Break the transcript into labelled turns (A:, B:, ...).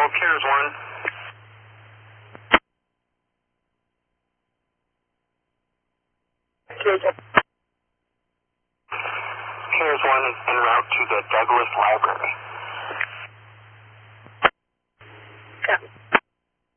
A: Piers 1. Piers 1 is en route to the Douglas Library.
B: Yeah.